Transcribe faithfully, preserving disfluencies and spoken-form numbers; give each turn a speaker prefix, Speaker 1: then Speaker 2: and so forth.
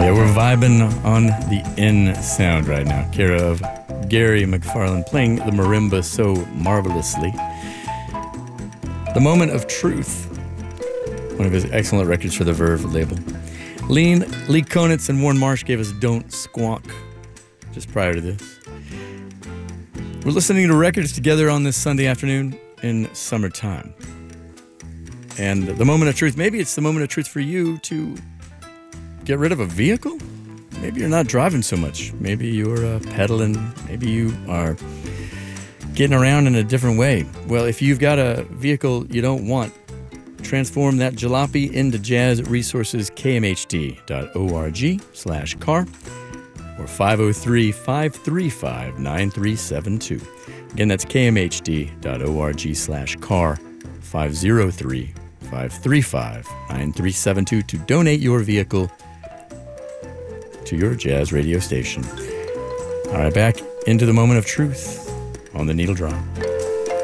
Speaker 1: Yeah, we're vibing on the N sound right now. Care of Gary McFarland playing the marimba so marvelously. The Moment of Truth, one of his excellent records for the Verve label. Lean, Lee Konitz, and Warren Marsh gave us Don't Squawk just prior to this. We're listening to records together on this Sunday afternoon in summertime. And the moment of truth, maybe it's the moment of truth for you to get rid of a vehicle. Maybe you're not driving so much. Maybe you're uh, pedaling. Maybe you are getting around in a different way. Well, if you've got a vehicle you don't want, transform that jalopy into jazz resources, kmhd.org slash car or five oh three, five three five, nine three seven two. Again, that's kmhd.org slash car, five oh three, five three five, nine three seven two to donate your vehicle to your jazz radio station. All right, back into the moment of truth on the Needle Drop.